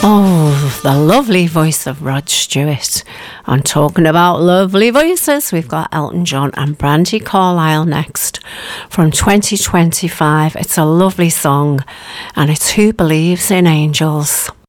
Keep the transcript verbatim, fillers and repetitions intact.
Oh, the lovely voice of Rod Stewart. And talking about lovely voices, we've got Elton John and Brandi Carlile next from twenty twenty-five. It's a lovely song, and it's Who Believes in Angels.